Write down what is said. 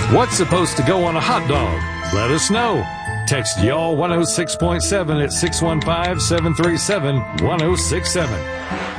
What's supposed to go on a hot dog? Let us know. Text y'all 106.7 at 615-737-1067.